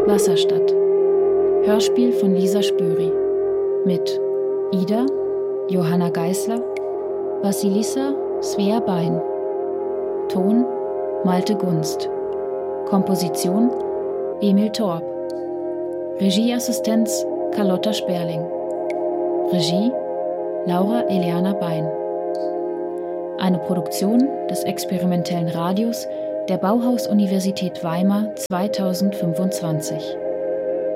Wasserstadt. Hörspiel von Lisa Spöri. Mit Ida, Johanna Geisler, Vasilissa, Svea Bein. Ton, Malte Gunst. Komposition, Emil Torp. Regieassistenz, Carlotta Sperling. Regie, Laura Eliana Bein. Eine Produktion des experimentellen Radios der Bauhaus-Universität Weimar 2025.